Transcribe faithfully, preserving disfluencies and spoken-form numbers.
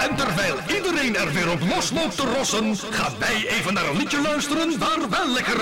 En terwijl iedereen er weer op los loopt te rossen, gaan wij even naar een liedje luisteren waar wel lekker